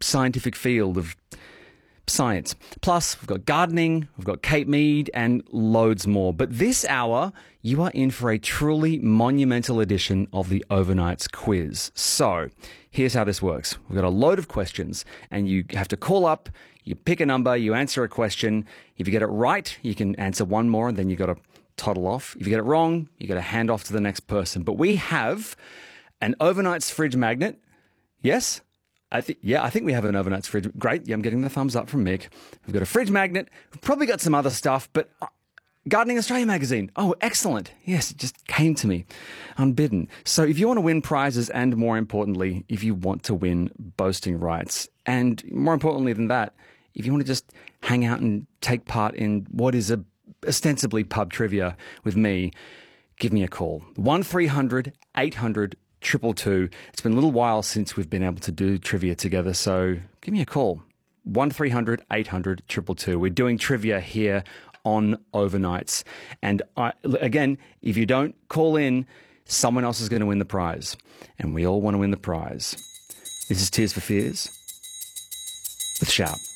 scientific field of science. Plus, we've got gardening, we've got Cape Mead, and loads more. But this hour, you are in for a truly monumental edition of the Overnights quiz. So, here's how this works. We've got a load of questions, and you have to call up, you pick a number, you answer a question. If you get it right, you can answer one more, and then you've got to toddle off. If you get it wrong, you got to hand off to the next person. But we have an Overnights fridge magnet. Yes? I think we have an Overnights fridge. Great. Yeah, I'm getting the thumbs up from Mick. We've got a fridge magnet. We've probably got some other stuff, but Gardening Australia magazine. Oh, excellent. Yes, it just came to me unbidden. So if you want to win prizes and more importantly, if you want to win boasting rights and more importantly than that, if you want to just hang out and take part in what is ostensibly pub trivia with me, give me a call. 1300 800 222. It's been a little while since we've been able to do trivia together, so give me a call. 1300 800 222. We're doing trivia here on Overnights. And again, if you don't call in, someone else is going to win the prize. And we all want to win the prize. This is Tears for Fears with Sharp.